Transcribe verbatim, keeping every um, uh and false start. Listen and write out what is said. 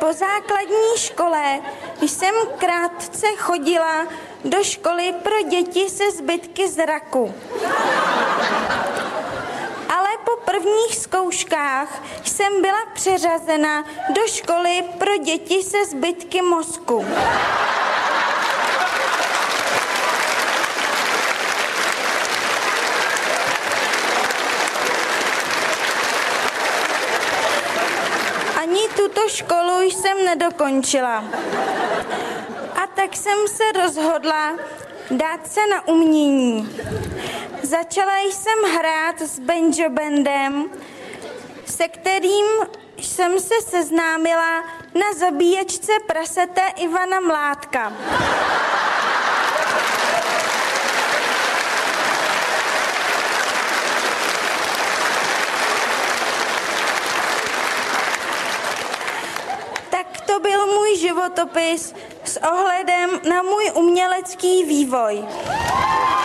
Po základní škole jsem krátce chodila do školy pro děti se zbytky zraku. Ale po prvních zkouškách jsem byla přeřazena do školy pro děti se zbytky mozku. Ani tuto školu jsem nedokončila. A tak jsem se rozhodla dát se na umění. Začala jsem hrát s banjo bandem, se kterým jsem se seznámila na zabíječce prasete Ivana Mládka. Tak to byl můj životopis s ohledem na můj umělecký vývoj.